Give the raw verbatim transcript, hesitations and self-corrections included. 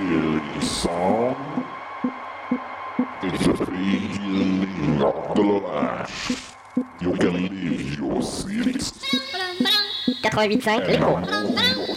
daily song. It's a feeling of the life. You can leave your seat quatre-vingt-huit virgule cinq, and l'écho. move your